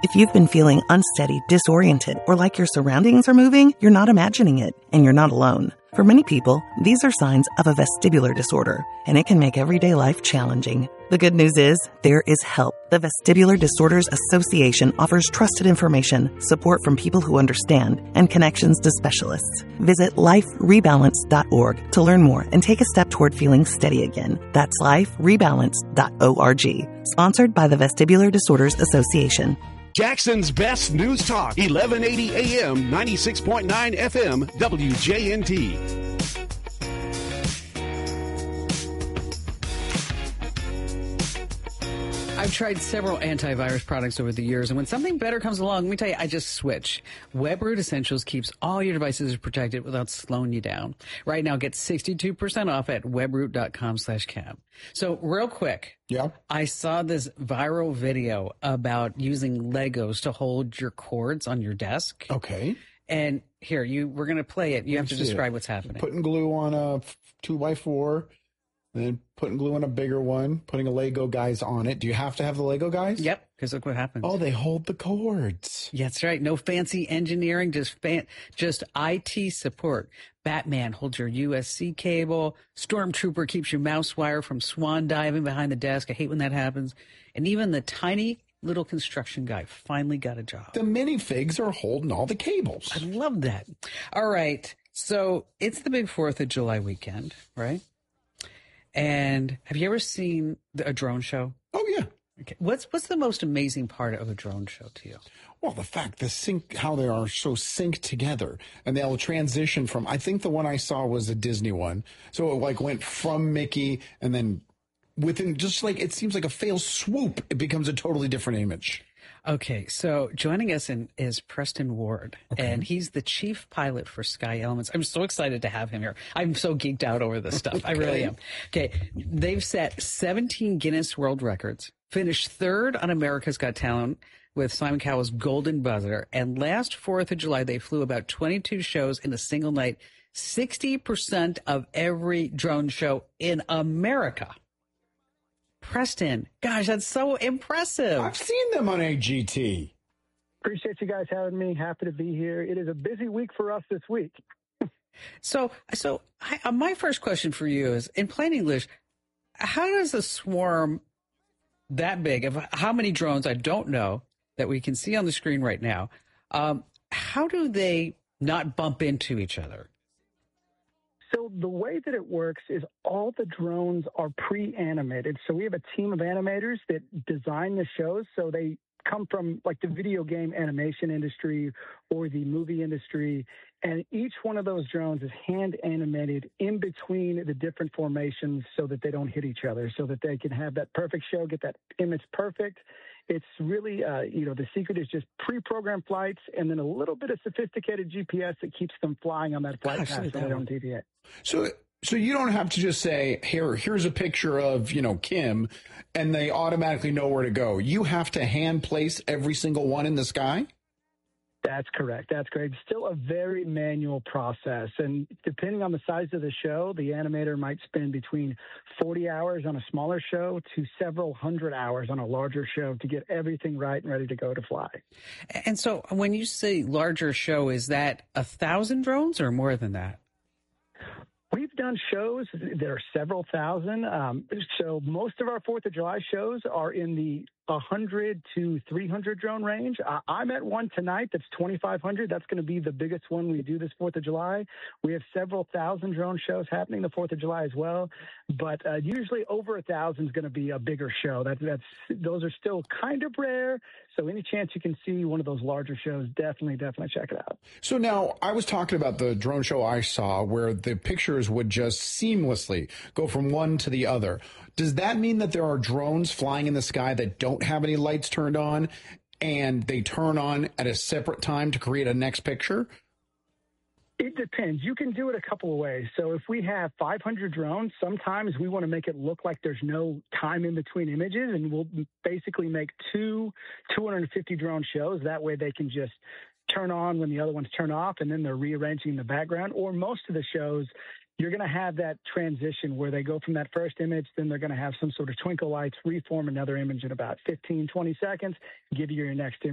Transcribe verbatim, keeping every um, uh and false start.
If you've been feeling unsteady, disoriented, or like your surroundings are moving, you're not imagining it, and you're not alone. For many people, these are signs of a vestibular disorder, and it can make everyday life challenging. The good news is, there is help. The Vestibular Disorders Association offers trusted information, support from people who understand, and connections to specialists. Visit life rebalance dot org to learn more and take a step toward feeling steady again. That's life rebalance dot org. Sponsored by the Vestibular Disorders Association. Jackson's Best News Talk, eleven eighty A M, ninety-six point nine F M, W J N T. I've tried several antivirus products over the years, and when something better comes along, let me tell you, I just switch. WebRoot Essentials keeps all your devices protected without slowing you down. Right now, get sixty-two percent off at webroot dot com slash cab. So real quick, yeah, I saw this viral video about using Legos to hold your cords on your desk. Okay. And here, you we're going to play it. You have to describe it. what's happening. Putting glue on a two by four. And then putting glue on a bigger one, putting a Lego guys on it. Do you have to have the Lego guys? Yep, because look what happens. Oh, they hold the cords. Yeah, that's right. No fancy engineering, just fan, just I T support. Batman holds your U S C cable. Stormtrooper keeps your mouse wire from swan diving behind the desk. I hate when that happens. And even the tiny little construction guy finally got a job. The minifigs are holding all the cables. I love that. All right, so it's the big fourth of July weekend, right? And have you ever seen a drone show? Oh, yeah. Okay. What's what's the most amazing part of a drone show to you? Well, the fact, the sync, how they are so synced together. And they'll transition from, I think the one I saw was a Disney one. So it like went from Mickey and then within just like, it seems like a fail swoop, it becomes a totally different image. Okay, so joining us in, is Preston Ward, okay. and he's the chief pilot for Sky Elements. I'm so excited to have him here. I'm so geeked out over this stuff. okay. I really am. Okay, they've set seventeen Guinness World Records, finished third on America's Got Talent with Simon Cowell's Golden Buzzer, and last fourth of July, they flew about twenty-two shows in a single night, sixty percent of every drone show in America. Preston, gosh, that's so impressive. I've seen them on A G T. Appreciate you guys having me. Happy to be here. It is a busy week for us this week. so, so I, uh, my first question for you is, in plain English, how does a swarm that big, of how many drones, I don't know, that we can see on the screen right now, um, how do they not bump into each other? So the way that it works is all the drones are pre-animated. So we have a team of animators that design the shows. So they come from like the video game animation industry or the movie industry. And each one of those drones is hand animated in between the different formations so that they don't hit each other, so that they can have that perfect show, get that image perfect. It's really, uh, you know, the secret is just pre-programmed flights and then a little bit of sophisticated G P S that keeps them flying on that flight Gosh, path so they don't deviate. So, so you don't have to just say, here, here's a picture of, you know, Kim, and they automatically know where to go. You have to hand place every single one in the sky? That's correct. That's correct. Still a very manual process. And depending on the size of the show, the animator might spend between forty hours on a smaller show to several hundred hours on a larger show to get everything right and ready to go to fly. And so when you say larger show, is that a thousand drones or more than that? We've done shows that are several thousand. Um, so most of our fourth of July shows are in the one hundred to three hundred drone range. Uh, I'm at one tonight that's twenty-five hundred. That's going to be the biggest one we do this fourth of July. We have several thousand drone shows happening the fourth of July as well. But uh, usually over a thousand is going to be a bigger show. That, that's Those are still kind of rare. So any chance you can see one of those larger shows, definitely, definitely check it out. So now I was talking about the drone show I saw where the pictures would just seamlessly go from one to the other. Does that mean that there are drones flying in the sky that don't have any lights turned on and they turn on at a separate time to create a next picture? It depends. You can do it a couple of ways. So if we have five hundred drones, sometimes we want to make it look like there's no time in between images, and we'll basically make two two hundred fifty drone shows. That way they can just turn on when the other ones turn off, and then they're rearranging the background. Or most of the shows, you're going to have that transition where they go from that first image, then they're going to have some sort of twinkle lights, reform another image in about fifteen, twenty seconds, give you your next image.